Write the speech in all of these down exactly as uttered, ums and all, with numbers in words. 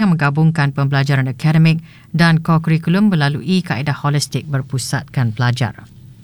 yang menggabungkan pembelajaran akademik dan kokurikulum melalui kaedah holistik berpusatkan pelajar.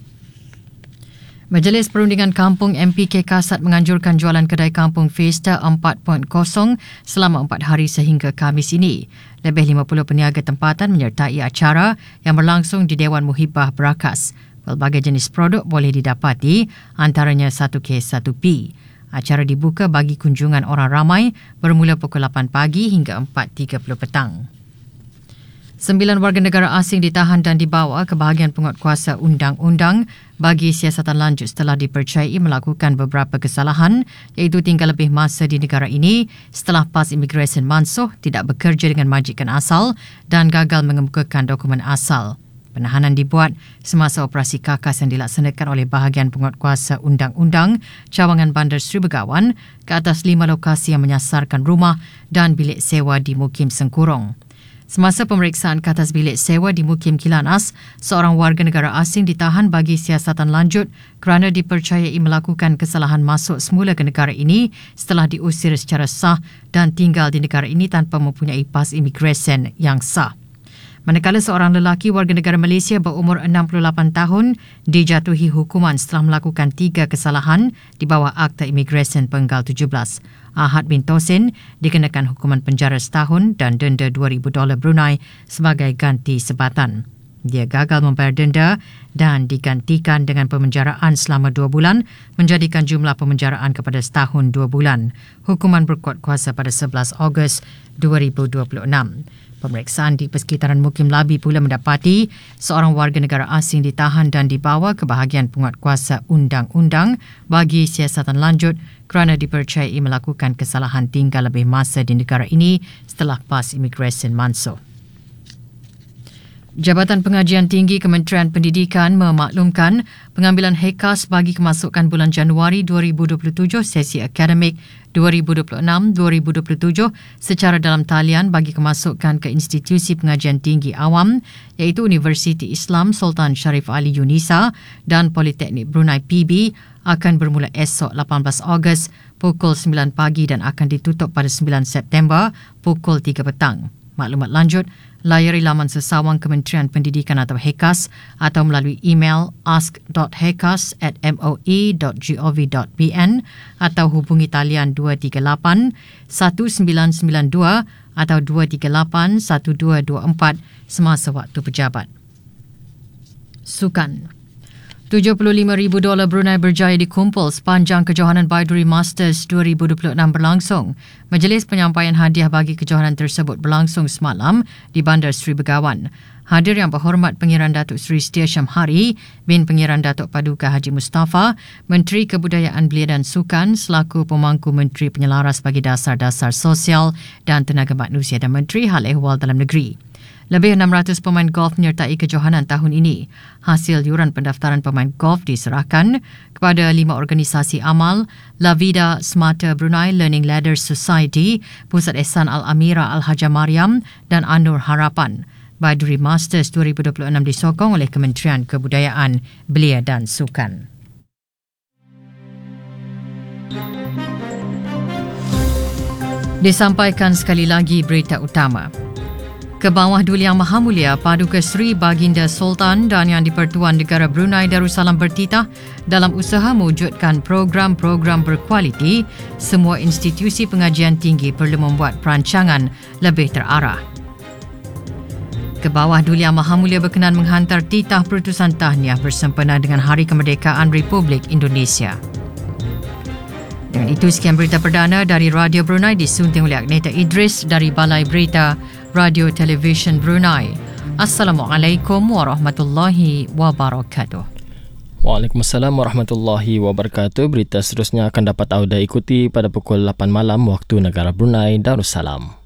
Majlis Perundingan Kampung M P K Kasat menganjurkan jualan kedai kampung Fiesta empat titik kosong selama empat hari sehingga Khamis ini. Lebih lima puluh peniaga tempatan menyertai acara yang berlangsung di Dewan Muhibah Berakas. Pelbagai jenis produk boleh didapati, antaranya satu K satu P. Acara dibuka bagi kunjungan orang ramai bermula pukul lapan pagi hingga empat tiga puluh petang. Sembilan warga negara asing ditahan dan dibawa ke bahagian penguatkuasa undang-undang bagi siasatan lanjut setelah dipercayai melakukan beberapa kesalahan, iaitu tinggal lebih masa di negara ini setelah PAS Immigration mansuh, tidak bekerja dengan majikan asal dan gagal mengemukakan dokumen asal. Penahanan dibuat semasa operasi kakas yang dilaksanakan oleh bahagian penguatkuasa undang-undang cawangan Bandar Seri Begawan ke atas lima lokasi yang menyasarkan rumah dan bilik sewa di Mukim Sengkurong. Semasa pemeriksaan ke atas bilik sewa di Mukim Kilanas, seorang warga negara asing ditahan bagi siasatan lanjut kerana dipercayai melakukan kesalahan masuk semula ke negara ini setelah diusir secara sah dan tinggal di negara ini tanpa mempunyai PAS imigresen yang sah. Manakala seorang lelaki warga negara Malaysia berumur enam puluh lapan tahun dijatuhi hukuman setelah melakukan tiga kesalahan di bawah Akta Imigresen Penggal tujuh belas. Ahad bin Tosin dikenakan hukuman penjara setahun dan denda dua ribu dolar Brunei sebagai ganti sebatan. Dia gagal membayar denda dan digantikan dengan pemenjaraan selama dua bulan, menjadikan jumlah pemenjaraan kepada setahun dua bulan. Hukuman berkuat kuasa pada sebelas Ogos dua ribu dua puluh enam. Pemeriksaan di persekitaran Mukim Labi pula mendapati seorang warga negara asing ditahan dan dibawa ke bahagian penguatkuasa undang-undang bagi siasatan lanjut kerana dipercayai melakukan kesalahan tinggal lebih masa di negara ini setelah PAS Immigration mansuh. Jabatan Pengajian Tinggi Kementerian Pendidikan memaklumkan pengambilan H E K A S bagi kemasukan bulan Januari dua ribu dua puluh tujuh sesi akademik dua ribu dua puluh enam dua ribu dua puluh tujuh secara dalam talian bagi kemasukan ke institusi pengajian tinggi awam iaitu Universiti Islam Sultan Sharif Ali Yunisa dan Politeknik Brunei P B akan bermula esok lapan belas Ogos pukul sembilan pagi dan akan ditutup pada sembilan September pukul tiga petang. Maklumat lanjut, layari laman sesawang Kementerian Pendidikan atau H E K A S atau melalui email ask dot hekas at m o e dot gov dot b n atau hubungi talian dua tiga lapan satu sembilan sembilan dua atau dua tiga lapan satu dua dua empat semasa waktu pejabat. Sukan. tujuh puluh lima ribu dolar Brunei berjaya dikumpul sepanjang kejohanan Baiduri Masters dua ribu dua puluh enam berlangsung. Majlis penyampaian hadiah bagi kejohanan tersebut berlangsung semalam di Bandar Seri Begawan. Hadir yang berhormat Pengiran Datuk Seri Setia Syamhari bin Pengiran Datuk Paduka Haji Mustafa, Menteri Kebudayaan Belia dan Sukan selaku Pemangku Menteri Penyelaras bagi Dasar-Dasar Sosial dan Tenaga Manusia dan Menteri Hal Ehwal Dalam Negeri. Lebih enam ratus pemain golf menyertai kejohanan tahun ini. Hasil yuran pendaftaran pemain golf diserahkan kepada lima organisasi amal, La Vida Smarter Brunei Learning Ladder Society, Pusat Ehsan Al-Amira Al-Haja Mariam dan Anur Harapan. Baiduri Masters dua ribu dua puluh enam disokong oleh Kementerian Kebudayaan Belia dan Sukan. Disampaikan sekali lagi berita utama. Ke bawah Duli Yang Maha Mulia Paduka Seri Baginda Sultan dan Yang di-Pertuan Negara Brunei Darussalam bertitah dalam usaha mewujudkan program-program berkualiti, semua institusi pengajian tinggi perlu membuat perancangan lebih terarah. Ke bawah Duli Yang Maha Mulia berkenan menghantar titah perutusan tahniah bersempena dengan Hari Kemerdekaan Republik Indonesia. Dengan itu, sekian berita perdana dari Radio Brunei disunting oleh Agneta Idris dari Balai Berita Radio Television Brunei. Assalamualaikum warahmatullahi wabarakatuh. Waalaikumsalam warahmatullahi wabarakatuh. Berita seterusnya akan dapat anda ikuti pada pukul lapan malam waktu negara Brunei Darussalam.